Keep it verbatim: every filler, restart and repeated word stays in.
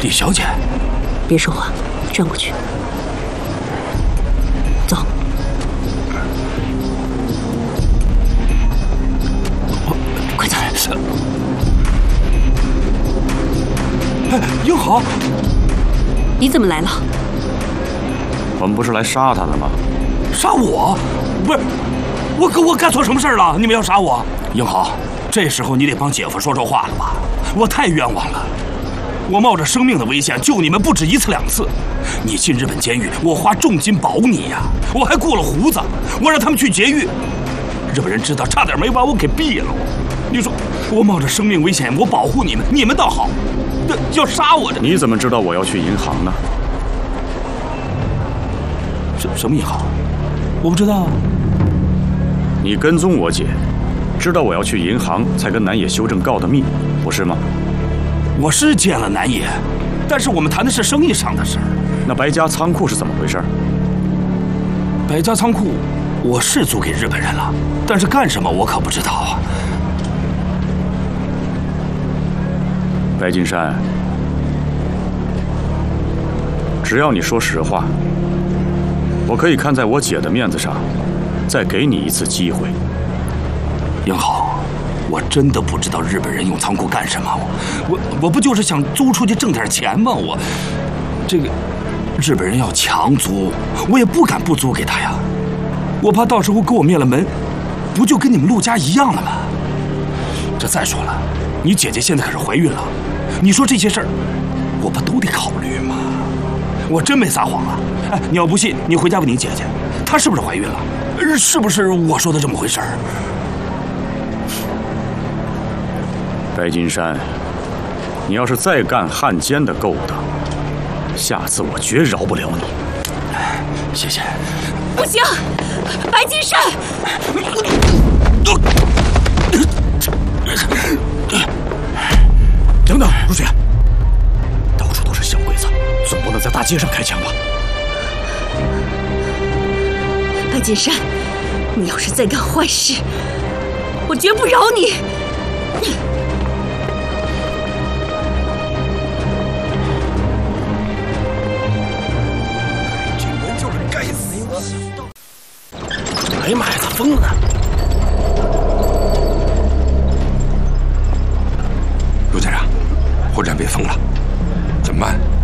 李小姐， 别说话，转过去。走。快走！ 哎，英豪， 你怎么来了？ 我们不是来杀他的吗？ 杀我？不是，我可我干错什么事了？你们要杀我？英豪，这时候你得帮姐夫说说话了吧？我太冤枉了。 我冒着生命的危险救你们不止一次两次，你进日本监狱，我花重金保你呀！我还过了胡子，我让他们去劫狱，日本人知道，差点没把我给毙了。你说我冒着生命危险，我保护你们，你们倒好，这要杀我这…… 你怎么知道我要去银行呢？ 什什么银行？我不知道。 你跟踪我姐，知道我要去银行，才跟南野修正告的密，不是吗？ 我是见了南野，但是我们谈的是生意上的事儿。 那白家仓库是怎么回事？ 白家仓库，我是租给日本人了，但是干什么我可不知道啊。 白金山，只要你说实话，我可以看在我姐的面子上，再给你一次机会。 英豪。 我真的不知道日本人用仓库干什么，我我我不就是想租出去挣点钱吗？我这个日本人要强租，我也不敢不租给他呀，我怕到时候给我灭了门，不就跟你们陆家一样了吗？这再说了，你姐姐现在可是怀孕了，你说这些事儿，我不都得考虑吗？我真没撒谎啊！哎，你要不信，你回家问你姐姐，她是不是怀孕了？是不是我说的这么回事儿？ 白金山，你要是再干汉奸的勾当，下次我绝饶不了你。 谢谢。 不行，白金山！ 等等，如雪，到处都是小鬼子，总不能在大街上开枪吧？ 白金山，你要是再干坏事，我绝不饶你！ 哎呀妈呀，咋疯了呢？陆先生，火车站被封了，怎么办？